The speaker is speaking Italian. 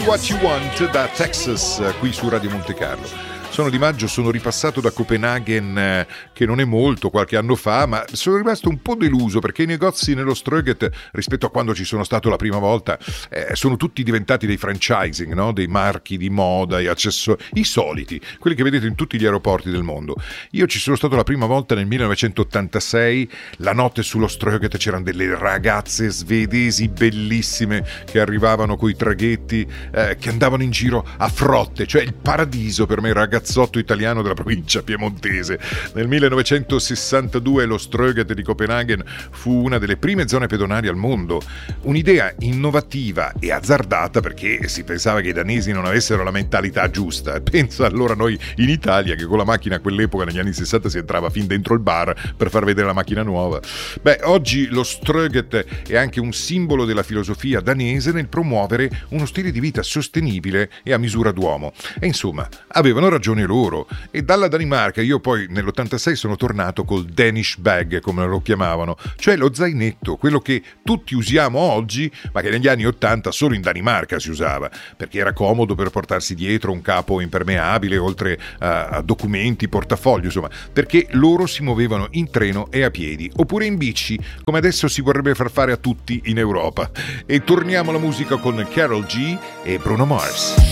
What You Want da Texas, qui su Radio Monte Carlo. Sono Di Maggio, sono ripassato da Copenaghen, che non è molto, qualche anno fa, ma sono rimasto un po' deluso perché i negozi nello Strøget, rispetto a quando ci sono stato la prima volta, sono tutti diventati dei franchising, no? Dei marchi di moda e accessori, i soliti, quelli che vedete in tutti gli aeroporti del mondo. Io ci sono stato la prima volta nel 1986, la notte sullo Strøget c'erano delle ragazze svedesi bellissime che arrivavano coi traghetti, che andavano in giro a frotte, cioè il paradiso per me, ragazzotto italiano della provincia piemontese. Nel 1962 lo Strøget di Copenaghen fu una delle prime zone pedonali al mondo, un'idea innovativa e azzardata perché si pensava che i danesi non avessero la mentalità giusta. Pensa allora noi in Italia che con la macchina a quell'epoca negli anni 60 si entrava fin dentro il bar per far vedere la macchina nuova. Beh, oggi lo Strøget è anche un simbolo della filosofia danese nel promuovere uno stile di vita sostenibile e a misura d'uomo. E insomma, avevano ragione loro. E dalla Danimarca io poi nell'86 sono tornato col Danish bag, come lo chiamavano, cioè lo zainetto, quello che tutti usiamo oggi ma che negli anni 80 solo in Danimarca si usava, perché era comodo per portarsi dietro un capo impermeabile oltre a documenti, portafoglio, insomma, perché loro si muovevano in treno e a piedi oppure in bici, come adesso si vorrebbe far fare a tutti in Europa. E torniamo alla musica con Karol G e Bruno Mars.